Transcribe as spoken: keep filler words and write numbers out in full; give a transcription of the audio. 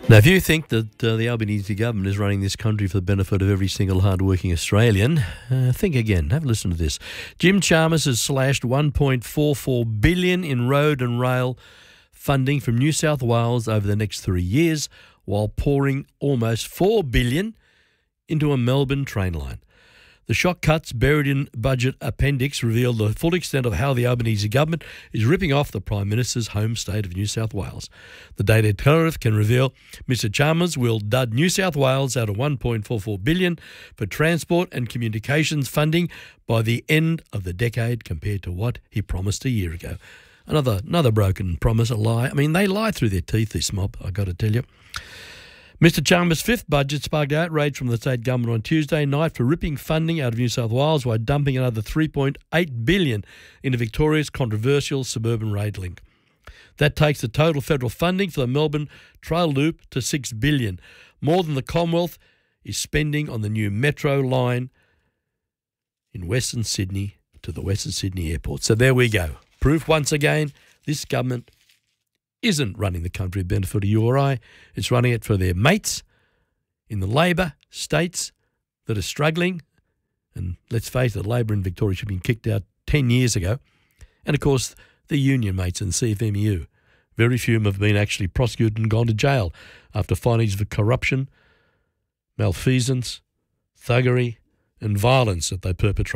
Now, if you think that uh, the Albanese government is running this country for the benefit of every single hard-working Australian, uh, think again. Have a listen to this. Jim Chalmers has slashed one point four four billion dollars in road and rail funding from New South Wales over the next three years, while pouring almost four billion dollars into a Melbourne train line. The shock cuts buried in budget appendix reveal the full extent of how the Albanese government is ripping off the Prime Minister's home state of New South Wales. The Daily Telegraph can reveal Mister Chalmers will dud New South Wales out of one point four four billion dollars for transport and communications funding by the end of the decade compared to what he promised a year ago. Another another broken promise, a lie. I mean, they lie through their teeth, this mob, I've got to tell you. Mister Chalmers' fifth budget sparked outrage from the state government on Tuesday night for ripping funding out of New South Wales while dumping another three point eight billion dollars into Victoria's controversial suburban rail link. That takes the total federal funding for the Melbourne Trail Loop to six billion dollars, more than the Commonwealth is spending on the new metro line in Western Sydney to the Western Sydney Airport. So there we go. Proof once again, this government isn't running the country for the benefit of you or I. It's running it for their mates in the Labor states that are struggling. And let's face it, Labor in Victoria should have been kicked out ten years ago. And, of course, the union mates in the C F M U. Very few of them have been actually prosecuted and gone to jail after findings of corruption, malfeasance, thuggery and violence that they perpetrate.